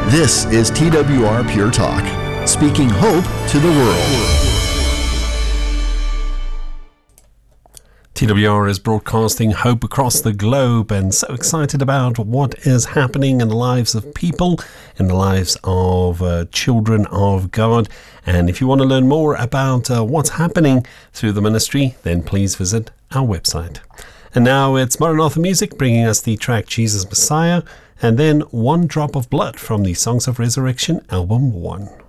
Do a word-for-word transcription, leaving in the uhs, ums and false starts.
This is T W R Pure Talk, speaking hope to the world. T W R is broadcasting hope across the globe, and so excited about what is happening in the lives of people, in the lives of uh, children of God. And if you want to learn more about uh, what's happening through the ministry, then please visit our website. And now it's Maranatha Music bringing us the track Jesus Messiah, and then One Drop of Blood from the Songs of Resurrection album one.